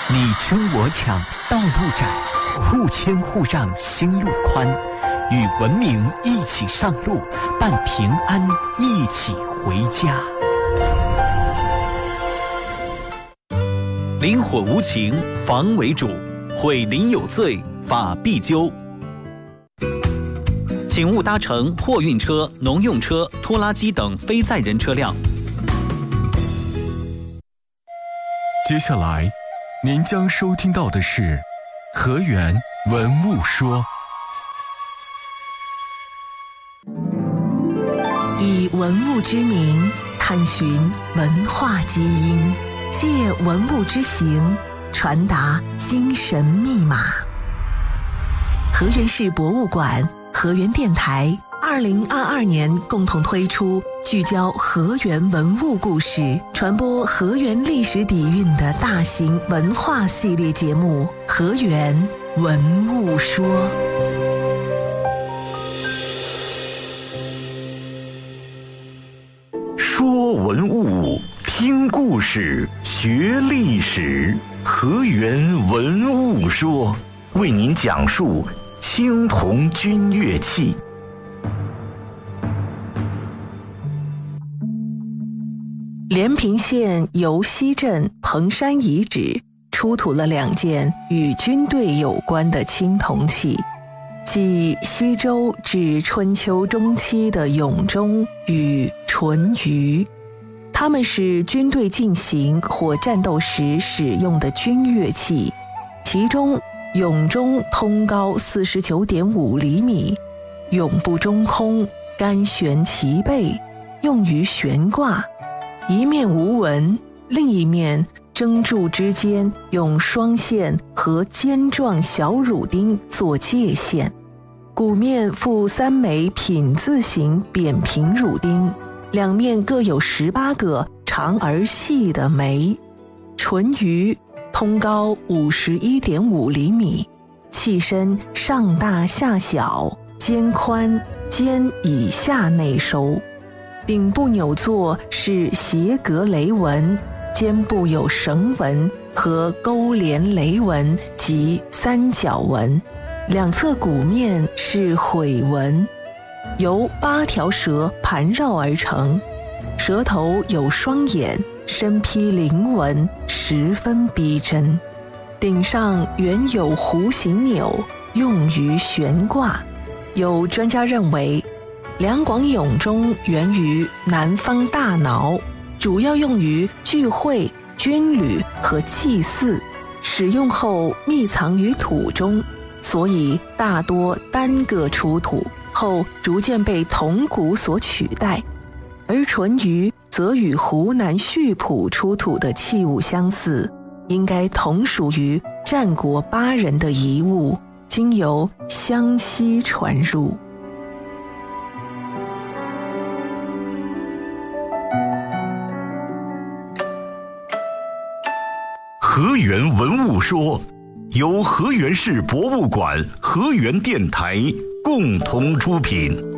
你争我抢，道路窄，互谦互让，心路宽。与文明一起上路，伴平安一起回家。灵火无情，防为主；毁邻有罪，法必究。请勿搭乘货运车、农用车、拖拉机等非载人车辆。 接下来，您将收听到的是河源文物说。 以文物之名探寻文化基因，借文物之形传达精神密码。河源市博物馆、河源电台2022年共同推出聚焦河源文物故事、传播河源历史底蕴的大型文化系列节目《河源文物说》。 说文物，听故事，学历史。河源文物说，为您讲述青铜军乐器。 连平县游溪镇彭山遗址出土了2件与军队有关的青铜器，即西周至春秋中期的俑钟与淳于，它们是军队进行或战斗时使用的军乐器，其中俑钟通高49.5厘米，俑部中空，杆悬其背，用于悬挂，一面无纹，另一面筝柱之间用双线和尖状小乳钉做界限，鼓面附3枚品字形扁平乳钉，两面各有18个长而细的眉。淳于通高51.5厘米，器身上大下小，肩宽，肩以下内收，顶部钮座是斜格雷纹，肩部有绳纹和勾连雷纹及三角纹，两侧鼓面是毁纹，由8条蛇盘绕而成，蛇头有双眼，身披鳞纹，十分逼真。顶上原有弧形钮，用于悬挂。有专家认为，两广俑钟源于南方大挠，主要用于聚会、军旅和祭祀，使用后密藏于土中，所以大多单个出土，后逐渐被铜鼓所取代。而淳于则与湖南溆浦出土的器物相似，应该同属于战国8人的遗物，经由湘西传入。 河源文物说，由河源市博物馆、河源电台共同出品。